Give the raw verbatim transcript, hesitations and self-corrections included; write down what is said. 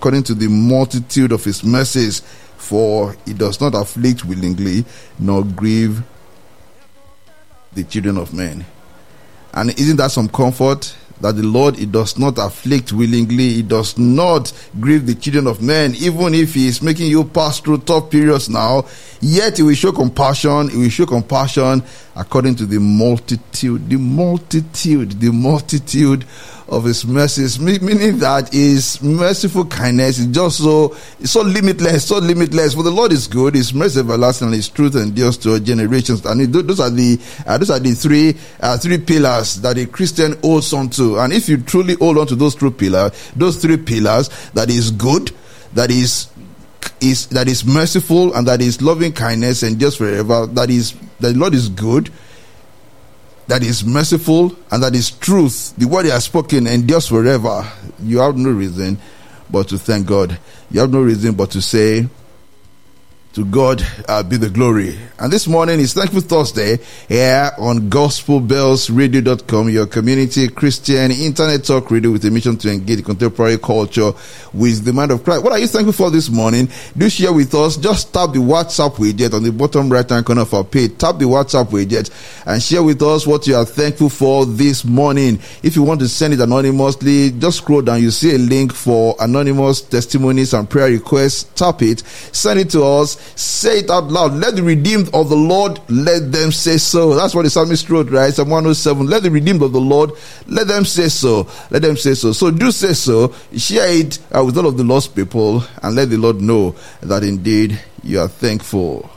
according to the multitude of his mercies, for he does not afflict willingly, nor grieve the children of men. And isn't that some comfort? That the Lord, he does not afflict willingly, he does not grieve the children of men. Even if he is making you pass through tough periods now, yet he will show compassion, he will show compassion according to the multitude, the multitude, the multitude of his mercies, meaning that his merciful kindness is just so, it's so limitless, so limitless. For the Lord is good, his mercy everlasting, and his truth endures to generations. And those are the uh, those are the three uh, three pillars that a Christian holds on to. And if you truly hold on to those three pillars, those three pillars, that is good, that is is that is merciful, and that is loving kindness and just forever, that is that the Lord is good, that is merciful, and that is truth. The word he has spoken endures forever. You have no reason but to thank God. You have no reason but to say, to God uh, be the glory. And this morning is Thankful Thursday here on gospel bells radio dot com, your community Christian internet talk radio with a mission to engage contemporary culture with the mind of Christ. What are you thankful for this morning? Do share with us. Just tap the WhatsApp widget on the bottom right hand corner of our page. Tap the WhatsApp widget and share with us what you are thankful for this morning. If you want to send it anonymously, just scroll down. You see a link for anonymous testimonies and prayer requests. Tap it. Send it to us. Say it out loud. Let the redeemed of the Lord, let them say so. That's what the psalmist wrote, right? Psalm one oh seven. Let the redeemed of the Lord, let them say so. Let them say so. So do say so. Share it uh, with all of the lost people, and let the Lord know that indeed you are thankful.